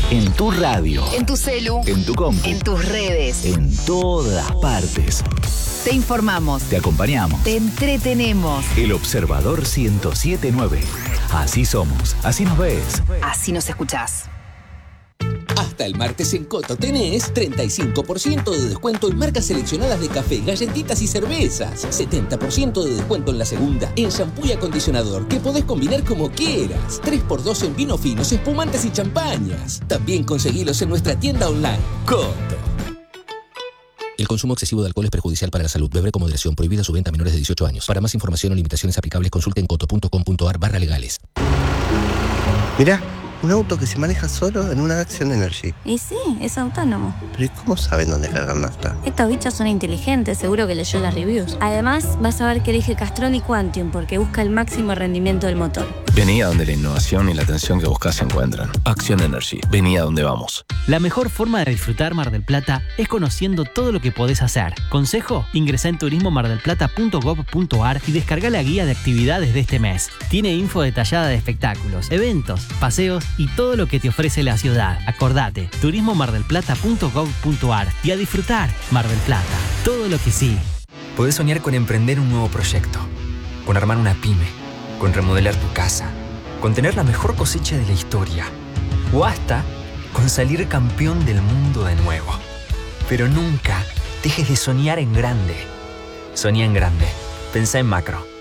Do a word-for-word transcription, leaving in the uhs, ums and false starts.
En tu radio. En tu celu. En tu compu. En tus redes. En todas partes. Te informamos. Te acompañamos. Te entretenemos. El Observador ciento siete punto nueve. Así somos. Así nos ves. Así nos escuchás. Hasta el martes en Coto tenés treinta y cinco por ciento de descuento en marcas seleccionadas de café, galletitas y cervezas. setenta por ciento de descuento en la segunda en shampoo y acondicionador que podés combinar como quieras. tres por dos en vinos finos, espumantes y champañas. También conseguilos en nuestra tienda online. Coto. El consumo excesivo de alcohol es perjudicial para la salud. Beber con moderación. Prohibida su venta a menores de dieciocho años. Para más información o limitaciones aplicables, consulte en coto punto com punto ar barra legales. Mirá, un auto que se maneja solo en una Action Energy. Y sí, es autónomo. ¿Pero y cómo saben dónde cargar nafta? Estos bichos son inteligentes, seguro que leyó las reviews. Además, vas a ver que elige Castrol y Quantium porque busca el máximo rendimiento del motor. Vení a donde la innovación y la atención que buscas se encuentran. Action Energy. Vení a donde vamos. La mejor forma de disfrutar Mar del Plata es conociendo todo lo que podés hacer. ¿Consejo? Ingresá en turismo mar del plata punto gob punto ar y descarga la guía de actividades de este mes. Tiene info detallada de espectáculos, eventos, paseos y todo lo que te ofrece la ciudad. Acordate, turismo mar del plata punto gob punto ar y a disfrutar Mar del Plata. Todo lo que sí. Podés soñar con emprender un nuevo proyecto, con armar una pyme, con remodelar tu casa, con tener la mejor cosecha de la historia o hasta con salir campeón del mundo de nuevo. Pero nunca dejes de soñar en grande. Soñá en grande. Pensá en macro.